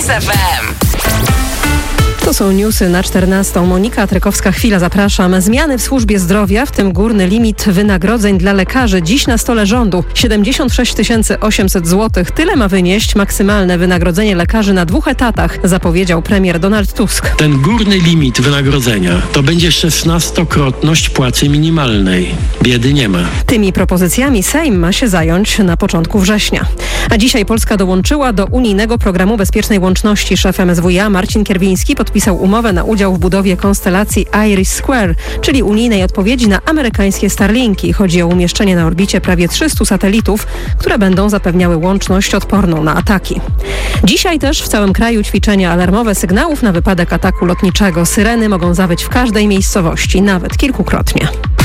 FM. To są newsy na 14. Monika Trykowska-Chwila, zapraszam. Zmiany w służbie zdrowia, w tym górny limit wynagrodzeń dla lekarzy. Dziś na stole rządu 76 800 zł. Tyle ma wynieść maksymalne wynagrodzenie lekarzy na 2 etatach, zapowiedział premier Donald Tusk. Ten górny limit wynagrodzenia to będzie 16-krotność płacy minimalnej. Biedy nie ma. Tymi propozycjami Sejm ma się zająć na początku września. A dzisiaj Polska dołączyła do unijnego programu bezpiecznej łączności. Szef MSWiA Marcin Kierwiński podpisał umowę na udział w budowie konstelacji IRIS², czyli unijnej odpowiedzi na amerykańskie Starlinki. Chodzi o umieszczenie na orbicie prawie 300 satelitów, które będą zapewniały łączność odporną na ataki. Dzisiaj też w całym kraju ćwiczenia alarmowe sygnałów na wypadek ataku lotniczego. Syreny mogą zawyć w każdej miejscowości, nawet kilkukrotnie.